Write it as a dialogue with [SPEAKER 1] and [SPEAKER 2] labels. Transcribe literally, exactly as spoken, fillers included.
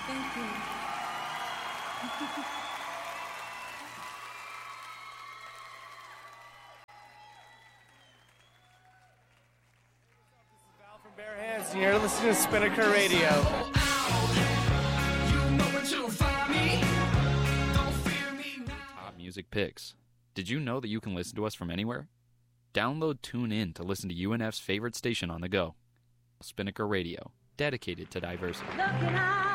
[SPEAKER 1] Thank you.
[SPEAKER 2] Val from Bare Hands, and you're listening to Spinnaker Radio.
[SPEAKER 3] Top music picks. Did you know that you can listen to us from anywhere? Download TuneIn to listen to U N F's favorite station on the go. Spinnaker Radio, dedicated to diversity.